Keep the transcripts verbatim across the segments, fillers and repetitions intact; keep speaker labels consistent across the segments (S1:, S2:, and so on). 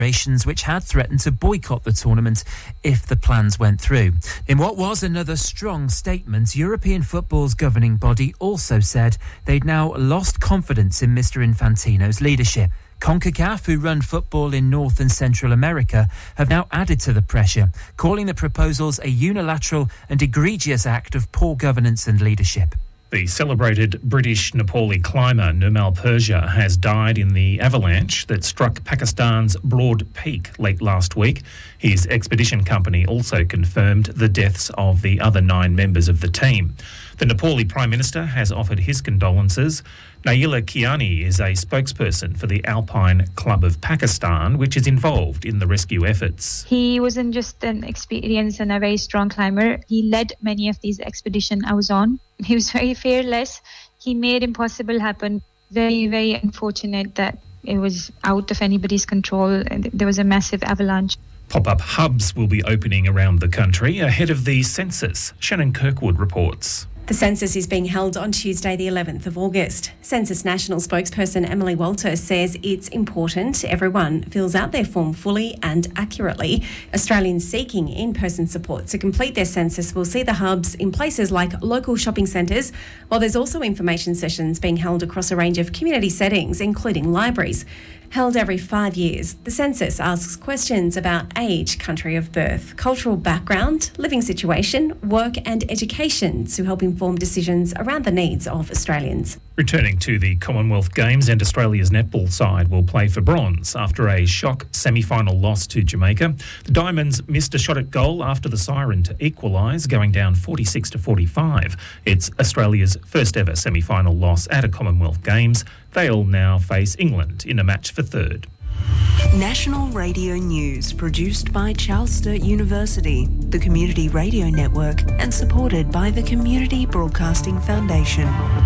S1: which had threatened to boycott the tournament if the plans went through. In what was another strong statement, European football's governing body also said they'd now lost confidence in Mister Infantino's leadership. CONCACAF, who run football in North and Central America, have now added to the pressure, calling the proposals a unilateral and egregious act of poor governance and leadership.
S2: The celebrated British Nepali climber Nirmal Purja has died in the avalanche that struck Pakistan's Broad Peak late last week. His expedition company also confirmed the deaths of the other nine members of the team. The Nepali Prime Minister has offered his condolences. Naila Kiani is a spokesperson for the Alpine Club of Pakistan, which is involved in the rescue efforts.
S3: He wasn't just an experienced and a very strong climber. He led many of these expeditions I was on. He was very fearless. He made impossible happen. Very, very unfortunate that it was out of anybody's control and there was a massive avalanche.
S2: Pop-up hubs will be opening around the country ahead of the census. Shannon Kirkwood reports.
S4: The census is being held on Tuesday the eleventh of August. Census National spokesperson Emily Walter says it's important everyone fills out their form fully and accurately. Australians seeking in-person support to complete their census will see the hubs in places like local shopping centres, while there's also information sessions being held across a range of community settings, including libraries. Held every five years, the census asks questions about age, country of birth, cultural background, living situation, work and education to help inform decisions around the needs of Australians.
S2: Returning to the Commonwealth Games, and Australia's netball side will play for bronze after a shock semi-final loss to Jamaica. The Diamonds missed a shot at goal after the siren to equalise, going down forty-six to forty-five. It's Australia's first ever semi-final loss at a Commonwealth Games. They'll now face England in a match for third.
S5: National Radio News, produced by Charles Sturt University, the Community Radio Network, and supported by the Community Broadcasting Foundation.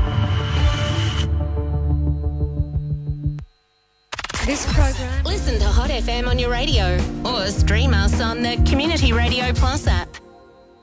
S6: This program. Listen to Hot F M on your radio or stream us on the Community Radio Plus app.